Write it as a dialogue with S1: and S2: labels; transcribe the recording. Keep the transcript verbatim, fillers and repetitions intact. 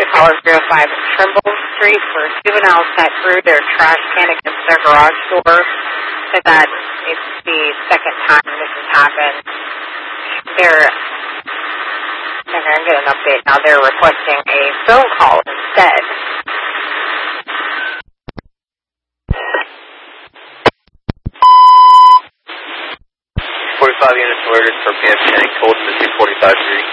S1: caller zero five Trimble Street for juveniles that threw their trash can against their garage door. Said that it's the second time this has happened. They're, they're going to get an update now. They're requesting a phone call instead.
S2: forty-five units alerted for P M ten cold to two forty-five degrees.